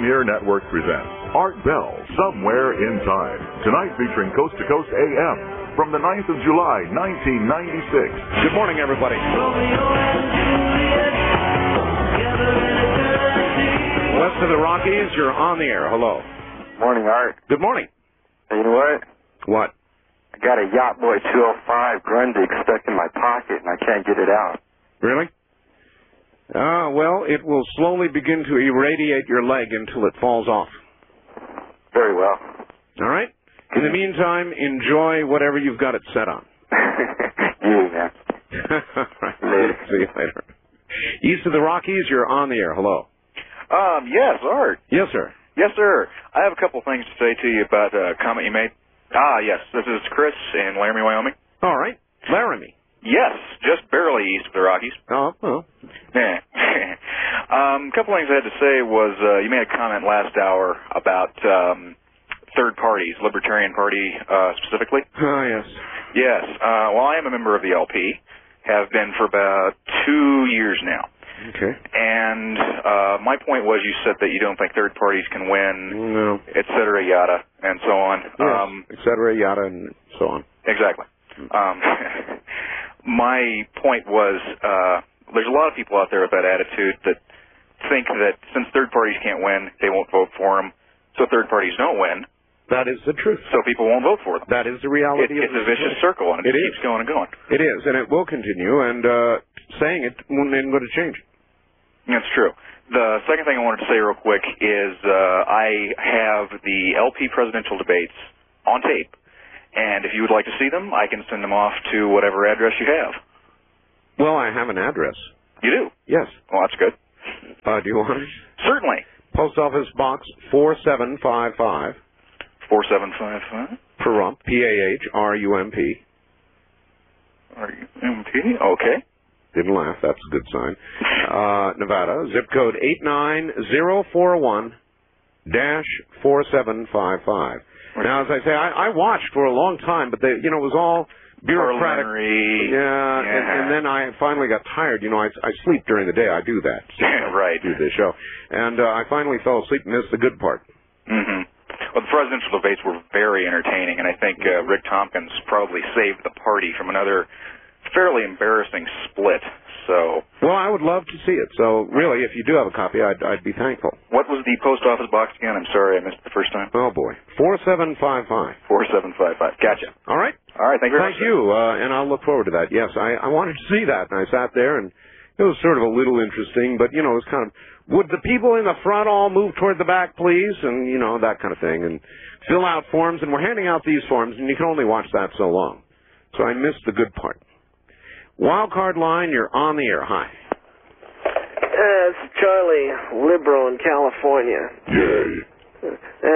Premier Network presents Art Bell, Somewhere in Time. Tonight featuring Coast to Coast AM from the 9th of July, 1996. Good morning, everybody. West of the Rockies, you're on the air. Hello. Morning, Art. Good morning. Hey, you know what? What? I got a Yacht Boy 205 Grundig stuck in my pocket, and I can't get it out. Really? Well, it will slowly begin to irradiate your leg until it falls off. Very well. All right? In the meantime, enjoy whatever you've got it set on. You, man. All right. Later. See you later. East of the Rockies, you're on the air. Hello. Yes, Art. Yes, sir. Yes, sir. I have a couple things to say to you about a comment you made. Yes. This is Chris in Laramie, Wyoming. All right. Laramie. Yes, just barely east of the Rockies. Oh, well. Yeah. A couple things I had to say was you made a comment last hour about third parties, Libertarian Party specifically. Oh, yes. Yes. Well, I am a member of the LP, have been for about 2 years now. Okay. And my point was you said that you don't think third parties can win, no, et cetera, yada, and so on. Yes, et cetera, yada, and so on. Exactly. My point was there's a lot of people out there with that attitude that think that since third parties can't win, they won't vote for them. So third parties don't win. That is the truth. So people won't vote for them. That is the reality. It's a vicious circle, and it keeps going and going. It is, and it will continue, and saying it isn't going to change. That's true. The second thing I wanted to say real quick is I have the LP presidential debates on tape, and if you would like to see them, I can send them off to whatever address you have. Well, I have an address. You do? Yes. Well, that's good. Do you want it? Certainly. Post Office Box 4755. 4755. Pahrump, P-A-H-R-U-M-P. R-U-M-P, okay. Didn't laugh, that's a good sign. Nevada, zip code 89041-4755. Now, as I say, I watched for a long time, but it was all bureaucratic. And then I finally got tired. I sleep during the day. I do that. Right. Do this show. And I finally fell asleep and missed the good part. Mm-hmm. Well, the presidential debates were very entertaining, and I think Rick Tompkins probably saved the party from another fairly embarrassing split. So. Well, I would love to see it. So, really, if you do have a copy, I'd be thankful. What was the post office box again? I'm sorry, I missed it the first time. Oh, boy. 4755. 4755. Gotcha. All right. All right, thank you very much. Thank you, and I'll look forward to that. Yes, I wanted to see that, and I sat there, and it was sort of a little interesting, but, it was kind of, would the people in the front all move toward the back, please? And, that kind of thing, and fill out forms, and we're handing out these forms, and you can only watch that so long. So I missed the good part. Wildcard line, you're on the air. Hi. It's Charlie, liberal in California. Yay.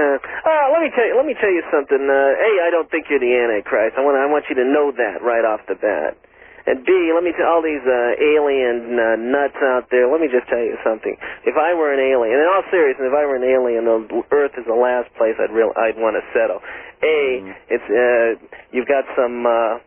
Let me tell you something. A, I don't think you're the Antichrist. I want you to know that right off the bat. And B, let me tell all these alien nuts out there. Let me just tell you something. If I were an alien, in all seriousness, if I were an alien, the Earth is the last place I'd want to settle. It's you've got some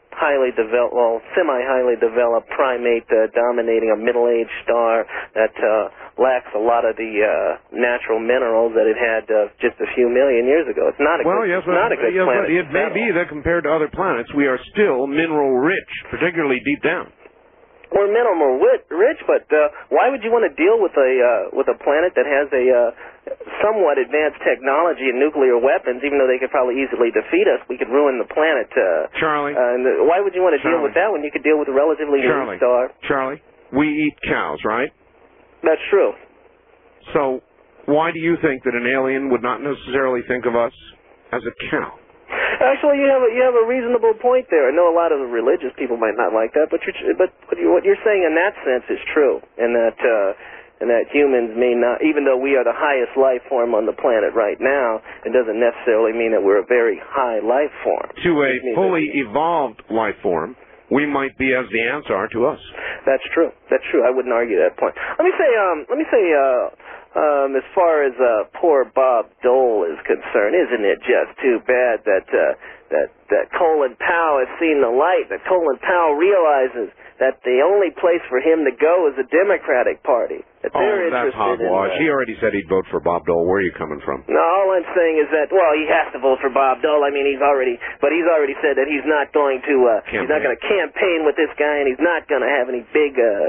semi-highly developed primate dominating a middle-aged star that lacks a lot of the natural minerals that it had just a few million years ago. It's not a good planet. It may be that compared to other planets, we are still mineral-rich, particularly deep down. We're mineral-rich, but why would you want to deal with a planet that has a somewhat advanced technology and nuclear weapons? Even though they could probably easily defeat us, we could ruin the planet. Charlie. Why would you want to deal with that when you could deal with a relatively new star? Charlie, we eat cows, right? That's true. So why do you think that an alien would not necessarily think of us as a cow? Actually, you have a reasonable point there. I know a lot of the religious people might not like that, but what you're saying in that sense is true, and that humans may not, even though we are the highest life form on the planet right now, it doesn't necessarily mean that we're a very high life form. To a fully evolved life form, we might be as the ants are to us. That's true. That's true. I wouldn't argue that point. Let me say, as far as poor Bob Dole is concerned, isn't it just too bad that that Colin Powell has seen the light, that Colin Powell realizes that the only place for him to go is the Democratic Party. That they're that's interested hogwash. in, He already said he'd vote for Bob Dole. Where are you coming from? No, all I'm saying is that, well, he has to vote for Bob Dole. I mean, he's already said that he's not going to campaign with this guy, and he's not going to have any big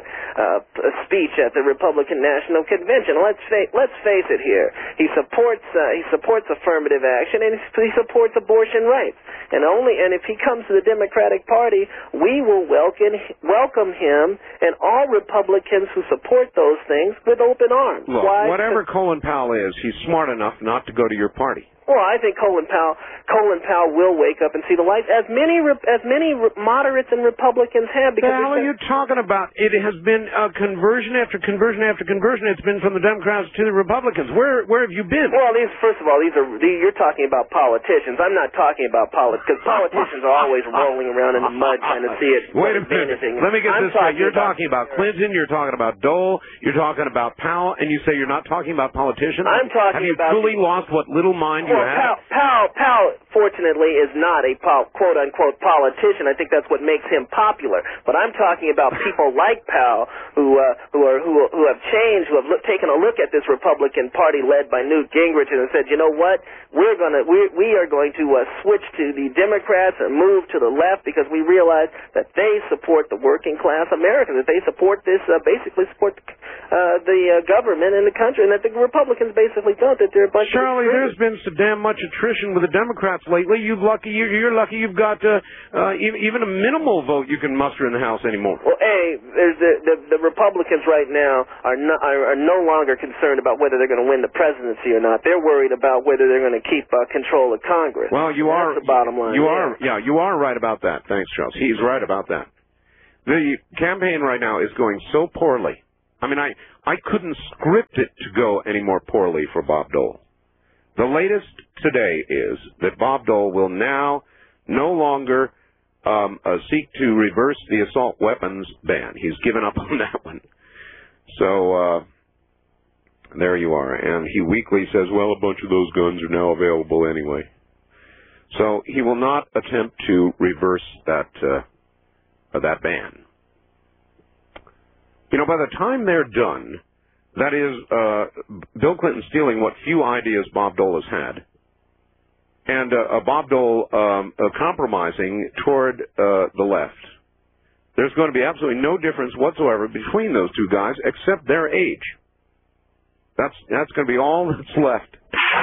speech at the Republican National Convention. Let's face it here. He supports affirmative action, and he supports abortion rights. And if he comes to the Democratic Party, we will welcome him and all Republicans who support those things with open arms. Look, Why? whatever Colin Powell is, he's smart enough not to go to your party. Well, I think Colin Powell will wake up and see the light, as many moderates and Republicans have. Because the hell are you talking about? It has been conversion after conversion after conversion. It's been from the Democrats to the Republicans. Where have you been? Well, first of all, you're talking about politicians. I'm not talking about politics, because politicians are always rolling around in the mud trying to see it. Wait a minute. Let me get this straight. You're talking about Clinton. You're talking about Dole. You're talking about Powell, and you say you're not talking about politicians. I'm talking Have you about truly lost what little mind you have? Powell, fortunately, is not a quote-unquote politician. I think that's what makes him popular. But I'm talking about people like Powell who have changed, who have taken a look at this Republican Party led by Newt Gingrich and said, you know what, we are going to switch to the Democrats and move to the left, because we realize that they support the working class Americans, that they support this, basically support the government and the country, and that the Republicans basically don't. That they're a bunch Charlie, of there's been so damn much attrition with the Democrats lately. You're lucky you've got even a minimal vote you can muster in the House anymore. Well, there's the Republicans right now are no longer concerned about whether they're going to win the presidency or not. They're worried about whether they're going to keep control of Congress. Well, That's the bottom line. You are right about that. Thanks, Charles. He's right about that. The campaign right now is going so poorly. I mean, I couldn't script it to go any more poorly for Bob Dole. The latest today is that Bob Dole will now no longer seek to reverse the assault weapons ban. He's given up on that one. So there you are. And he weakly says, well, a bunch of those guns are now available anyway. So he will not attempt to reverse that ban. You know, by the time they're done, that is Bill Clinton stealing what few ideas Bob Dole has had, and Bob Dole compromising toward the left. There's going to be absolutely no difference whatsoever between those two guys except their age. That's going to be all that's left.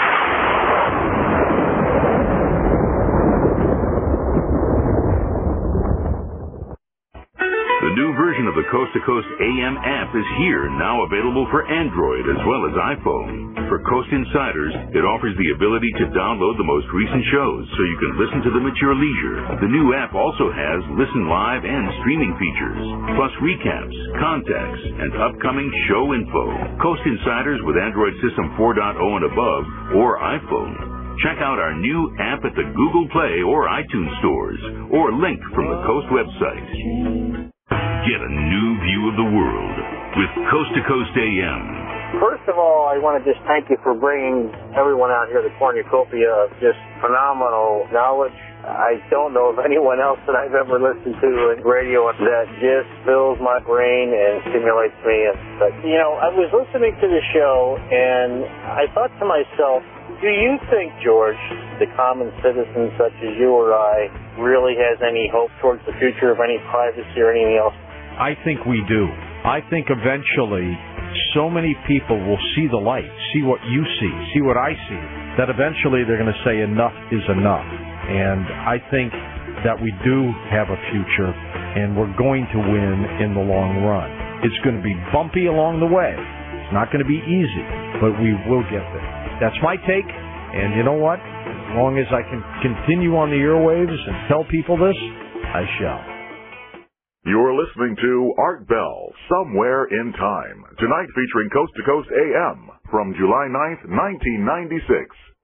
The new version of the Coast to Coast AM app is here, now available for Android as well as iPhone. For Coast Insiders, it offers the ability to download the most recent shows so you can listen to them at your leisure. The new app also has listen live and streaming features, plus recaps, contacts, and upcoming show info. Coast Insiders with Android System 4.0 and above, or iPhone. Check out our new app at the Google Play or iTunes stores, or link from the Coast website. Get a new view of the world with Coast to Coast AM. First of all, I want to just thank you for bringing everyone out here the cornucopia of just phenomenal knowledge. I don't know of anyone else that I've ever listened to in radio that just fills my brain and stimulates me. But, you know, I was listening to the show, and I thought to myself, do you think, George, the common citizen such as you or I really has any hope towards the future of any privacy or anything else? I think we do. I think eventually so many people will see the light, see what you see what I see, that eventually they're going to say enough is enough. And I think that we do have a future, and we're going to win in the long run. It's going to be bumpy along the way. It's not going to be easy, but we will get there. That's my take, and you know what? As long as I can continue on the airwaves and tell people this, I shall. You're listening to Art Bell, Somewhere in Time, tonight featuring Coast to Coast AM from July 9th, 1996.